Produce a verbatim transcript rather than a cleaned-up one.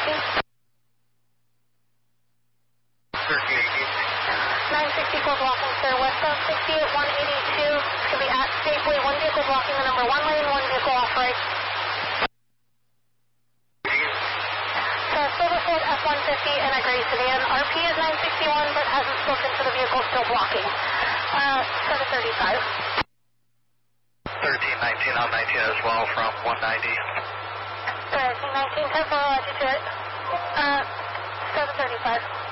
eighteen. thirteen eighteen. nine sixty-four blocking, sir. Westbound sixty-eight one eighty-two. Should be at Safeway. One vehicle blocking the number one lane, one vehicle off right. So Silverfoot F one fifty and a gray sedan. R P is nine sixty-one, but hasn't spoken to the vehicle, still blocking. Uh, seven thirty-five. thirteen nineteen on nineteen as well from one ninety. thirteen nineteen, ten four, Roger to it. Uh, seven thirty-five.